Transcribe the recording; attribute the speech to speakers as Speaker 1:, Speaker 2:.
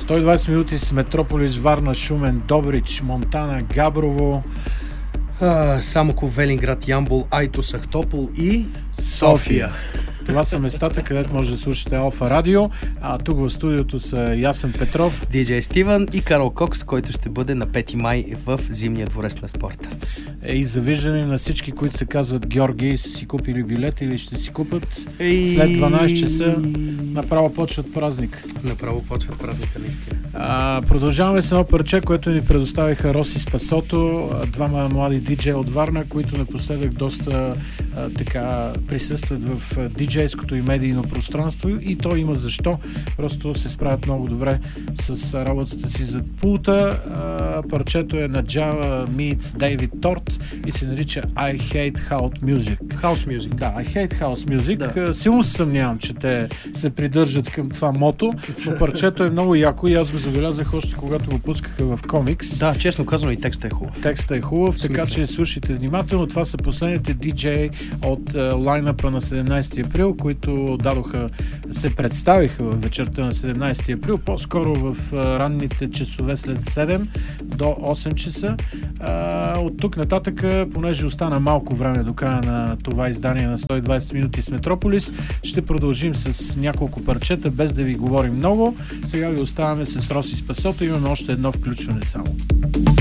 Speaker 1: 120 минути с Метрополис, Варна, Шумен, Добрич, Монтана, Габрово,
Speaker 2: Самоков, Велинград, Ямбол, Айтос, Ахтопол и София.
Speaker 1: Това са местата, където може да слушате Алфа Радио. А тук в студиото са Ясен Петров,
Speaker 2: DJ Стивън и Карл Кокс, който ще бъде на 5 май в Зимния дворец на спорта.
Speaker 1: И завиждане на всички, които се казват Георги, са си купили билет или ще си купат. След 12 часа направо почват празник.
Speaker 2: Направо почват празника, наистина.
Speaker 1: Продължаваме с едно парче, което ни предоставиха Роси Спасото, двама млади диджеи от Варна, които напоследък доста така присъстват в диджейското и медийно пространство, и то има защо. Просто се справят много добре с работата си зад пулта. Парчето е на Java Meets David Tort и се нарича I Hate House Music.
Speaker 2: House Music.
Speaker 1: Да, I Hate House Music. Да. Силно се съмнявам, че те се придържат към това мото, но парчето е много яко и аз го забелязах още когато го пускаха в комикс.
Speaker 2: Да, честно казано и текстът е хубав.
Speaker 1: Текстът е хубав, така че слушайте внимателно. Това са последните диджеи от лайнъпа на 17 април, които се представиха в вечерта на 17 април, по-скоро в ранните часове след 7 до 8 часа. От тук нататък, понеже остана малко време до края на това издание на 120 минути с Метрополис, ще продължим с няколко парчета, без да ви говорим много. Сега ви оставаме с Роси Спасото. Имаме още едно включване само.